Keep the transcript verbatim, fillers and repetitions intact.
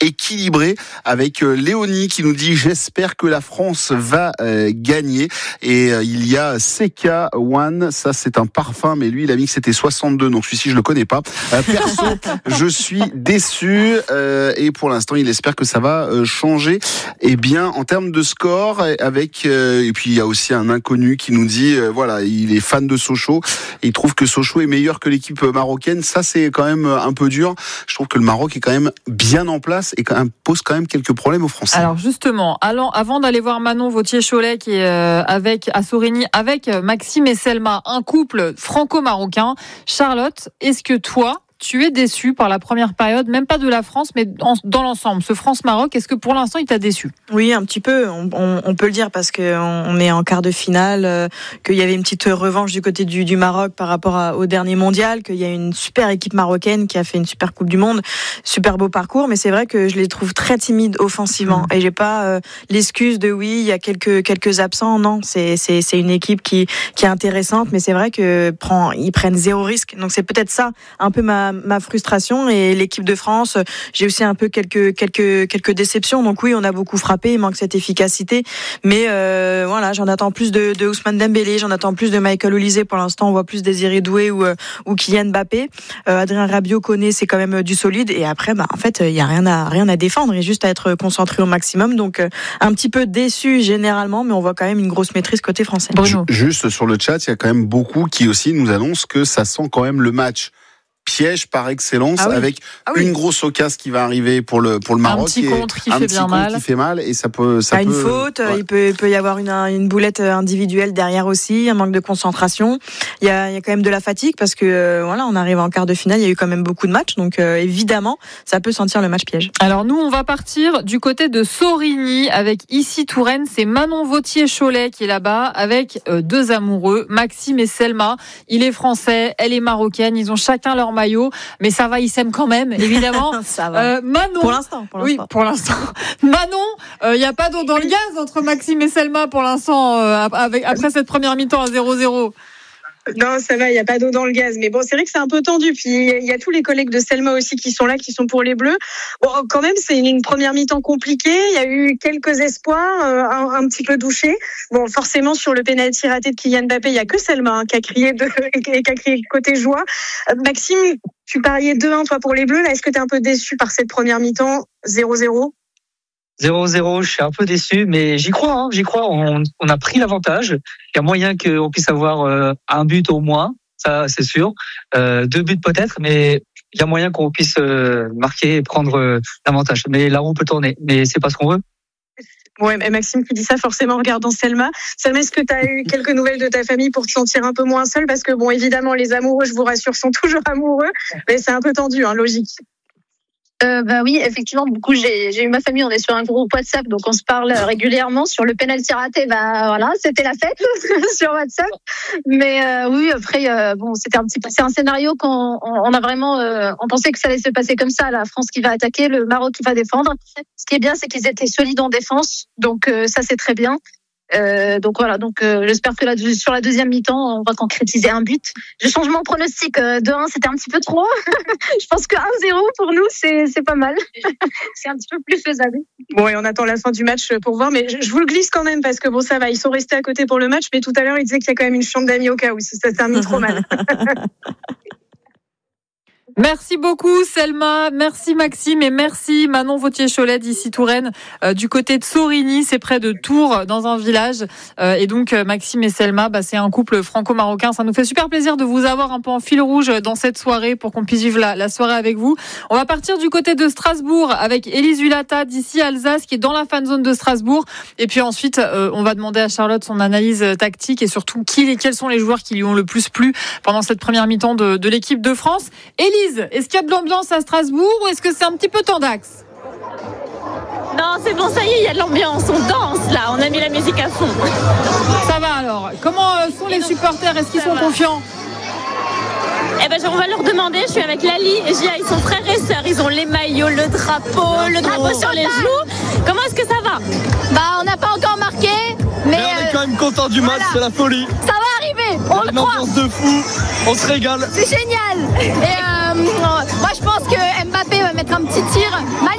équilibré avec euh, Léonie qui nous dit j'espère que la France va euh, gagner. Et euh, il y a C K One, ça c'est un parfum, mais lui il a mis que c'était soixante-deux, donc celui-ci je le connais pas. Euh, perso, je suis déçu euh, et pour l'instant il espère que ça va euh, changer. Et bien en termes de score, avec euh, et puis il y a aussi un inconnu qui nous dit euh, voilà, il est fan de Sochaux et il trouve que Sochaux est meilleur que l'équipe marocaine. Ça c'est quand même un peu dur. Je trouve que le Maroc est quand même bien en place et quand même, pose quand même quelques problèmes aux Français. Alors justement, allant, avant d'aller voir Manon Vauthier-Cholet qui est euh, avec à Sorigny avec Maxime et Selma, un couple franco-marocain. Charlotte, est-ce que toi tu es déçue par la première période, même pas de la France, mais en, dans l'ensemble, ce France-Maroc, est-ce que pour l'instant il t'a déçu ? Oui, un petit peu, on, on, on peut le dire parce que on est en quart de finale, euh, qu'il y avait une petite revanche du côté du, du Maroc par rapport à, au dernier mondial, qu'il y a une super équipe marocaine qui a fait une super Coupe du Monde, super beau parcours, mais c'est vrai que je les trouve très timides offensivement mmh. et j'ai pas euh, l'excuse de oui, il y a quelques quelques absents, non, c'est c'est c'est une équipe qui qui est intéressante, mais c'est vrai que prend ils prennent zéro risque, donc c'est peut-être ça un peu ma ma frustration. Et l'équipe de France, j'ai aussi un peu quelques quelques quelques déceptions. Donc oui, on a beaucoup frappé, il manque cette efficacité, mais euh, voilà, j'en attends plus de, de Ousmane Dembélé, j'en attends plus de Michael Olise. Pour l'instant, on voit plus Désiré Doué ou ou Kylian Mbappé. Euh, Adrien Rabiot connaît, c'est quand même du solide. Et après, bah en fait, il y a rien à rien à défendre, et juste à être concentré au maximum. Donc euh, un petit peu déçu généralement, mais on voit quand même une grosse maîtrise côté français. Bruno. Juste sur le chat, il y a quand même beaucoup qui aussi nous annoncent que ça sent quand même le match piège par excellence, ah oui. avec ah oui. une grosse occasion qui va arriver pour le pour le Maroc, un petit contre qui un fait petit bien mal, qui fait mal et ça peut ça pas peut une faute, ouais. il peut il peut y avoir une une boulette individuelle derrière aussi, un manque de concentration. Il y a il y a quand même de la fatigue parce que euh, voilà, on arrive en quart de finale, il y a eu quand même beaucoup de matchs, donc euh, évidemment, ça peut sentir le match piège. Alors nous, on va partir du côté de Sorigny avec ici Touraine, c'est Manon Vauthier-Cholet qui est là-bas avec euh, deux amoureux, Maxime et Selma. Il est français, elle est marocaine, ils ont chacun leur maillot, mais ça va, ils s'aiment quand même, évidemment. Ça va. Euh, Manon. Pour l'instant, pour l'instant. Oui, pour l'instant. Manon, il euh, n'y a pas d'eau dans le gaz entre Maxime et Selma pour l'instant, euh, avec, après cette première mi-temps à zéro zéro. Non, ça va, il n'y a pas d'eau dans le gaz. Mais bon, c'est vrai que c'est un peu tendu. Puis il y a tous les collègues de Selma aussi qui sont là, qui sont pour les Bleus. Bon, quand même, c'est une première mi-temps compliquée. Il y a eu quelques espoirs, euh, un, un petit peu douchés. Bon, forcément, sur le pénalty raté de Kylian Mbappé, il n'y a que Selma hein, qui a crié de, qui a crié côté joie. Euh, Maxime, tu pariais deux un toi pour les Bleus. Là, est-ce que tu es un peu déçu par cette première mi-temps zéro zéro? zéro zéro, je suis un peu déçu, mais j'y crois, hein, j'y crois. On, on a pris l'avantage. Il y a moyen qu'on puisse avoir euh, un but au moins, ça c'est sûr. Euh, deux buts peut-être, mais il y a moyen qu'on puisse euh, marquer et prendre euh, l'avantage. Mais la roue peut tourner, mais c'est pas ce qu'on veut. Ouais, Maxime qui dit ça forcément en regardant Selma. Selma, est-ce que tu as eu quelques nouvelles de ta famille pour te sentir un peu moins seule? Parce que bon, évidemment, les amoureux, je vous rassure, sont toujours amoureux, mais c'est un peu tendu, hein, logique. Euh, bah oui, effectivement, du coup, j'ai, j'ai eu ma famille, on est sur un groupe WhatsApp, donc on se parle régulièrement. Sur le penalty raté, bah voilà, c'était la fête sur WhatsApp. Mais euh, oui, après, euh, bon, c'était un petit peu, c'est un scénario qu'on, on a vraiment, euh, on pensait que ça allait se passer comme ça, la France qui va attaquer, le Maroc qui va défendre. Ce qui est bien, c'est qu'ils étaient solides en défense, donc euh, ça c'est très bien. Euh, donc voilà, donc euh, j'espère que là, sur la deuxième mi-temps, on va concrétiser un but. Je change mon pronostic. Euh, deux un, c'était un petit peu trop. Je pense que un zéro pour nous, c'est c'est pas mal. C'est un petit peu plus faisable. Bon, et on attend la fin du match pour voir, mais je, je vous le glisse quand même parce que bon, ça va. Ils sont restés à côté pour le match, mais tout à l'heure, ils disaient qu'il y a quand même une chambre d'amis au cas où si ça se termine trop mal. Merci beaucoup Selma, merci Maxime et merci Manon Vauthier-Cholet d'ici Touraine, euh, du côté de Sorigny, c'est près de Tours, dans un village. Euh, et donc euh, Maxime et Selma, bah, c'est un couple franco-marocain. Ça nous fait super plaisir de vous avoir un peu en fil rouge dans cette soirée pour qu'on puisse vivre la, la soirée avec vous. On va partir du côté de Strasbourg avec Élise Hulata d'ici Alsace qui est dans la fan zone de Strasbourg. Et puis ensuite, euh, on va demander à Charlotte son analyse tactique et surtout qui, quels sont les joueurs qui lui ont le plus plu pendant cette première mi-temps de, de l'équipe de France. Élise, est-ce qu'il y a de l'ambiance à Strasbourg ou est-ce que c'est un petit peu tendax? Non, c'est bon, ça y est, il y a de l'ambiance, on danse là, on a mis la musique à fond. Ça va alors. Comment sont les supporters? Est-ce qu'ils sont confiants? Eh ben, on va leur demander. Je suis avec Lali et Gia, ils sont frères et sœurs. Ils ont les maillots, le drapeau, le drapeau sur les joues. Comment est-ce que ça va? Bah, on n'a pas encore marqué, mais, mais on est quand même content du match, voilà. C'est la folie. Ça va arriver, on le croit. Une ambiance de fou, on se régale. C'est génial. Et euh, moi, je pense que Mbappé va mettre un petit tir